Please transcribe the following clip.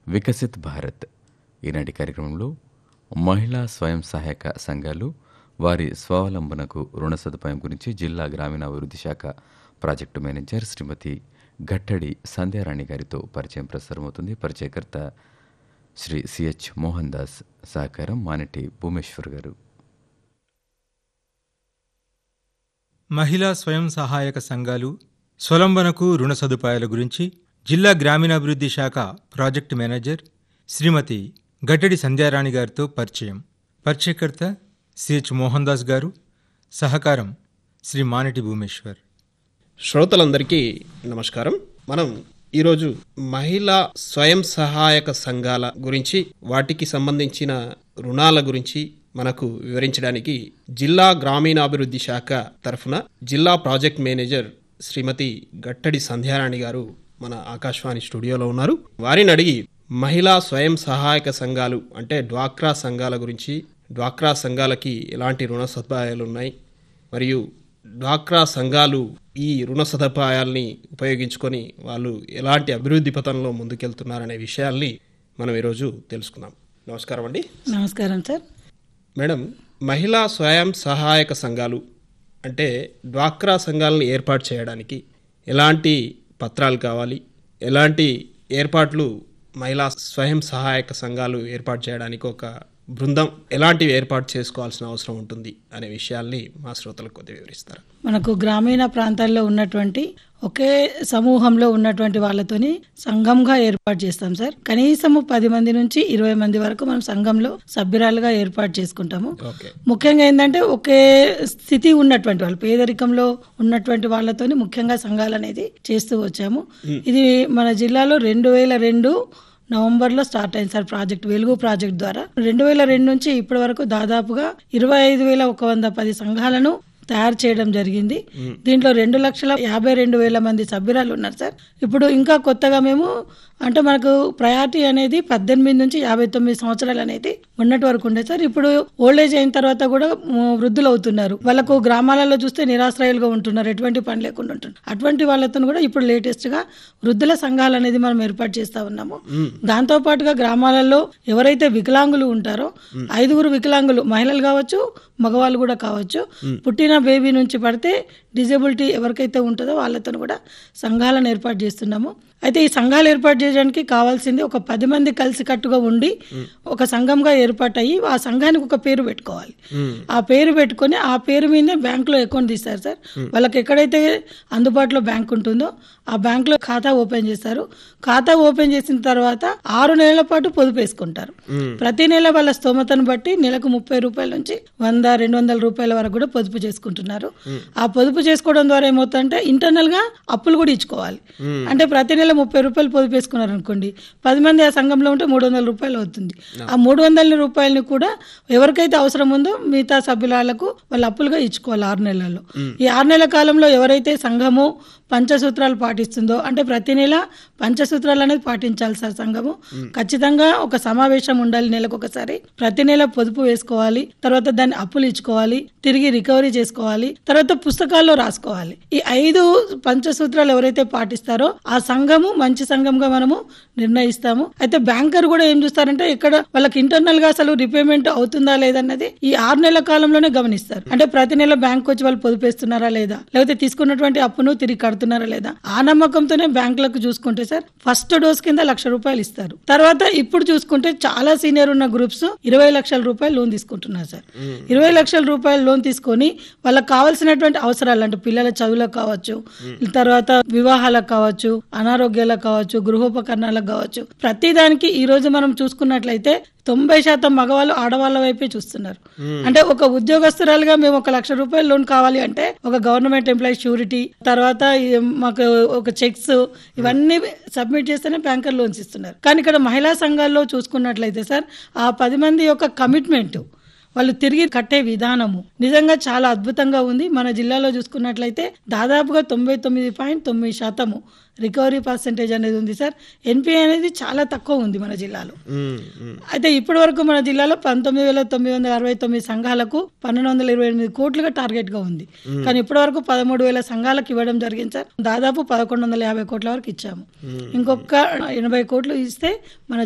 వికసిత్ భారత్. ఈనాటి కార్యక్రమంలో మహిళా స్వయం సహాయక సంఘాలు వారి స్వావలంబనకు రుణ సదుపాయం గురించి జిల్లా గ్రామీణాభివృద్ధి శాఖ ప్రాజెక్టు మేనేజర్ శ్రీమతి గట్టడి సంధ్యారాణి గారితో పరిచయం ప్రసారమవుతుంది. పరిచయకర్త శ్రీ సిహెచ్ మోహన్ దాస్, సహకారం మానటి భూమేశ్వర్ గారు. మహిళా స్వయం సహాయక సంఘాలు స్వలంబనకు రుణ సదుపాయాల గురించి జిల్లా గ్రామీణాభివృద్ధి శాఖ ప్రాజెక్టు మేనేజర్ శ్రీమతి గట్టడి సంధ్యారాణి గారితో పరిచయం. పరిచయకర్త సిహెచ్ మోహన్ దాస్ గారు, సహకారం శ్రీ మానటి భూమేశ్వర్. శ్రోతలందరికీ నమస్కారం. మనం ఈరోజు మహిళా స్వయం సహాయక సంఘాల గురించి, వాటికి సంబంధించిన రుణాల గురించి మనకు వివరించడానికి జిల్లా గ్రామీణాభివృద్ధి శాఖ తరఫున జిల్లా ప్రాజెక్ట్ మేనేజర్ శ్రీమతి గట్టడి సంధ్యారాణి గారు మన ఆకాశవాణి స్టూడియోలో ఉన్నారు. వారిని అడిగి మహిళా స్వయం సహాయక సంఘాలు అంటే డ్వాక్రా సంఘాల గురించి, డ్వాక్రా సంఘాలకి ఎలాంటి రుణ సదుపాయాలు ఉన్నాయి, మరియు డ్వాక్రా సంఘాలు ఈ రుణ సదుపాయాల్ని ఉపయోగించుకొని వాళ్ళు ఎలాంటి అభివృద్ధి పథంలో ముందుకెళ్తున్నారనే విషయాల్ని మనం ఈరోజు తెలుసుకుందాం. నమస్కారం అండి. నమస్కారం సార్. మేడం, మహిళా స్వయం సహాయక సంఘాలు అంటే డ్వాక్రా సంఘాలను ఏర్పాటు చేయడానికి ఎలాంటి పత్రాలు కావాలి, ఎలాంటి ఏర్పాట్లు మహిళా స్వయం సహాయక సంఘాలు ఏర్పాటు చేయడానికి ఒక బృందం ఎలాంటివి ఏర్పాటు చేసుకోవాల్సిన అవసరం ఉంటుంది అనే విషయాల్ని మా శ్రోతలకు కొద్దిగా వివరిస్తారు. మనకు గ్రామీణ ప్రాంతాల్లో ఉన్నటువంటి ఒకే సమూహంలో ఉన్నటువంటి వాళ్ళతోని సంఘంగా ఏర్పాటు చేస్తాం సార్. కనీసము 10 మంది నుంచి 20 మంది వరకు మనం సంఘంలో సభ్యురాలుగా ఏర్పాటు చేసుకుంటాము. ముఖ్యంగా ఏంటంటే ఒకే స్థితి ఉన్నటువంటి వాళ్ళు, పేదరికంలో ఉన్నటువంటి వాళ్ళతోని ముఖ్యంగా సంఘాలు అనేది చేస్తూ వచ్చాము. ఇది మన జిల్లాలో 2002 నవంబర్లో స్టార్ట్ అయింది సార్ ప్రాజెక్ట్, వెలుగు ప్రాజెక్ట్ ద్వారా. 2002 నుంచి ఇప్పటి వరకు దాదాపుగా 25,110 సంఘాలను తయారు చేయడం జరిగింది. దీంట్లో 2,52,000 మంది సభ్యురాలు ఉన్నారు సార్. ఇప్పుడు ఇంకా కొత్తగా మేము అంటే మనకు ప్రయారిటీ అనేది 18 నుంచి 59 సంవత్సరాలు అనేది ఉన్నటి వరకు ఉండే సార్. ఇప్పుడు ఓల్డేజ్ అయిన తర్వాత కూడా వృద్ధులు అవుతున్నారు. వాళ్ళకు గ్రామాలలో చూస్తే నిరాశ్రయాలుగా ఉంటున్నారు, ఎటువంటి పని లేకుండా ఉంటున్నారు. అటువంటి వాళ్ళతో కూడా ఇప్పుడు లేటెస్ట్ గా వృద్ధుల సంఘాలు అనేది మనం ఏర్పాటు చేస్తా ఉన్నాము. దాంతో పాటుగా గ్రామాలలో ఎవరైతే వికలాంగులు ఉంటారో 5 వికలాంగులు, మహిళలు కావచ్చు, మగవాళ్ళు కూడా కావచ్చు, పుట్టిన బేబీ నుంచి పడితే డిజేబిలిటీ ఎవరికైతే ఉంటుందో వాళ్ళతో కూడా సంఘాలను ఏర్పాటు చేస్తున్నాము. అయితే ఈ సంఘాలు ఏర్పాటు చేయడానికి కావాల్సింది ఒక 10 మంది కలిసి కట్టుగా ఉండి ఒక సంఘంగా ఏర్పాటయ్యి ఆ సంఘానికి ఒక పేరు పెట్టుకోవాలి. ఆ పేరు పెట్టుకొని ఆ పేరు మీదే బ్యాంకులో అకౌంట్ తీస్తారు సార్. వాళ్ళకి ఎక్కడైతే అందుబాటులో బ్యాంక్ ఉంటుందో ఆ బ్యాంకులో ఖాతా ఓపెన్ చేస్తారు. ఖాతా ఓపెన్ చేసిన తర్వాత 6 నెలల పాటు పొదుపు వేసుకుంటారు. ప్రతి నెల వాళ్ళ స్తోమతను బట్టి నెలకు 30 రూపాయల నుంచి 100-200 రూపాయల వరకు కూడా పొదుపు చేసుకుంటున్నారు. ఆ పొదుపు చేసుకోవడం ద్వారా ఏమవుతుందంటే ఇంటర్నల్ గా అప్పులు కూడా ఇచ్చుకోవాలి. అంటే ప్రతి నెల 30 రూపాయలు పొదుపు వేసుకున్నారు అనుకోండి, 10 మంది ఆ సంఘంలో ఉంటే 300 రూపాయలు అవుతుంది. ఆ 300 రూపాయలని కూడా ఎవరికైతే అవసరం ఉందో మిగతా సభ్యులకు వాళ్ళు అప్పులుగా ఇచ్చుకోవాలి 6 నెలల్లో. ఈ 6 నెలల కాలంలో ఎవరైతే సంఘము పంచసూత్రాలు పాటిస్తుందో, అంటే ప్రతి నెల పంచసూత్రాలు అనేది పాటించాలి సార్. సంఘము ఖచ్చితంగా ఒక సమావేశం ఉండాలి నెలకొకసారి. ప్రతి నెల పొదుపు వేసుకోవాలి, తర్వాత దాన్ని అప్పులు ఇచ్చుకోవాలి, తిరిగి రికవరీ చేసుకోవాలి, తర్వాత పుస్తకాల్లో రాసుకోవాలి. ఈ 5 పంచసూత్రాలు ఎవరైతే పాటిస్తారో ఆ సంఘము మంచి సంఘంగా మనము నిర్ణయిస్తాము. అయితే బ్యాంకర్ కూడా ఏం చూస్తారంటే ఇక్కడ వాళ్ళకి ఇంటర్నల్ గా అసలు రిపేమెంట్ అవుతుందా లేదన్నది ఈ 6 నెలల కాలంలోనే గమనిస్తారు. అంటే ప్రతి నెల బ్యాంక్ వచ్చి వాళ్ళు పొదుపు వేస్తున్నారా లేదా, లేకపోతే తీసుకున్నటువంటి అప్పును తిరిగి కడుతున్నారా లేదా, ఆ నమ్మకంతోనే బ్యాంకులకు చూసుకుంటే సార్ ఫస్ట్ డోస్ కింద 1,00,000 రూపాయలు ఇస్తారు. తర్వాత ఇప్పుడు చూసుకుంటే చాలా సీనియర్ ఉన్న గ్రూప్స్ 20 లక్షల రూపాయలు లోన్ తీసుకుంటున్నారు సార్. 20 లక్షల రూపాయలు లోన్ తీసుకొని వాళ్ళకి కావాల్సినటువంటి అవసరాలు అంటే పిల్లల చదువులకు కావచ్చు, తర్వాత వివాహాలకు కావచ్చు, అనారోగ్యాలకు కావచ్చు, గృహోపకరణాలకు కావచ్చు, ప్రతి దానికి ఈ రోజు మనం చూసుకున్నట్లయితే 90% మగవాళ్ళు ఆడవాళ్ళ వైపే చూస్తున్నారు. అంటే ఒక ఉద్యోగస్తురాలుగా మేము 1,00,000 రూపాయలు లోన్ కావాలి అంటే ఒక గవర్నమెంట్ ఎంప్లాయీ షూరిటీ, తర్వాత మాకు ఒక చెక్స్ ఇవన్నీ సబ్మిట్ చేస్తేనే బ్యాంకర్ లోన్స్ ఇస్తున్నారు. కానీ ఇక్కడ మహిళా సంఘాల్లో చూసుకున్నట్లయితే సార్ ఆ 10 మంది యొక్క కమిట్మెంట్, వాళ్ళు తిరిగి కట్టే విధానము నిజంగా చాలా అద్భుతంగా ఉంది. మన జిల్లాలో చూసుకున్నట్లయితే దాదాపుగా 99.9% రికవరీ పర్సెంటేజ్ అనేది ఉంది సార్. ఎన్పిఏ అనేది చాలా తక్కువ ఉంది మన జిల్లాలో. అయితే ఇప్పటి వరకు మన జిల్లాలో 19,969 సంఘాలకు 1,228 కోట్లుగా టార్గెట్ గా ఉంది. కానీ ఇప్పటి వరకు 13,000 సంఘాలకు ఇవ్వడం జరిగింది సార్. దాదాపు 1,150 కోట్ల వరకు ఇచ్చాము. ఇంకొక 80 కోట్లు ఇస్తే మన